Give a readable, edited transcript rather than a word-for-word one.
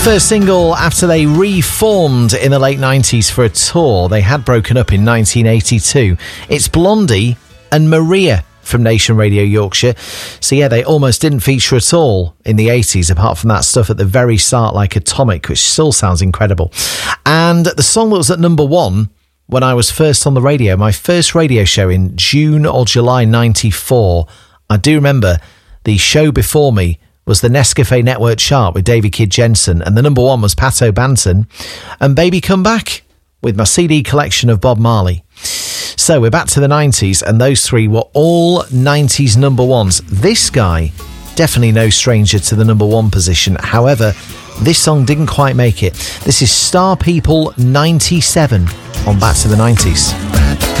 first single after they reformed in the late 90s for a tour. They had broken up in 1982. It's Blondie and Maria from Nation Radio Yorkshire. So yeah, they almost didn't feature at all in the 80s, apart from that stuff at the very start like Atomic, which still sounds incredible. And the song that was at number one when I was first on the radio, my first radio show in June or July 94, I do remember the show before me was the Nescafe Network chart with David Kidd Jensen, and the number one was Pat O'Banton and Baby Come Back with my CD collection of Bob Marley. So we're back to the 90s, and those three were all 90s number ones. This guy, definitely no stranger to the number one position. However, this song didn't quite make it. This is Star People 97 on Back to the 90s.